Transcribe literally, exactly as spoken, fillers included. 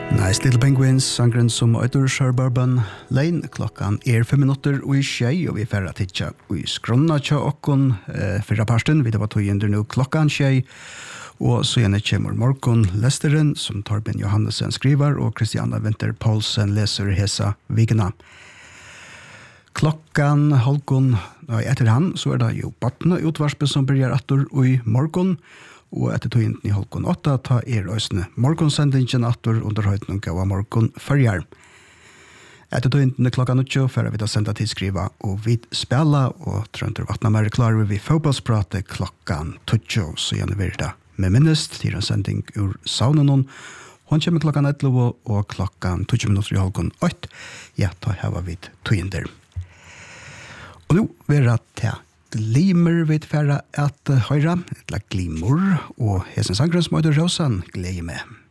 Nice Little Penguins, sangren som Øydur Suburban Lane, klokkan er fem minutter og i tjei, og vi er ferdig at hitja og i skrona tja okkon eh, fyrra parsten, vi var tog under nu klokkan tjei, og så gjerne kommer morgon Lesteren, som Torben Johannesson skriver, og Christiana Winter Paulsen leser hesa vigna. Klokkan halvgon, ja, etter han, så er det jo Batna utvarspe som byrjar attor i morgon, og etter tog inn i halvgon åtta, ta er òsne morgonsendingen attor under høyden og av morgon fyrjar. Etter tog inn i klokkan utjo, for vi da senda tidskriva og vi spela, og Trønder Vatna mer klar vi fotballsprate klokkan tutjo, så gjerne vi da med minnest til en sending ur saunen. Hon kommer klokkan elleve og klokkan tutjo minutter i halvgon åtta. Ja, ta heva vi tog inn der. Og nå vil jeg ta glimer vid færre at høyra, et la glimor, og hesen sangren som Øydur Rosan gleder med.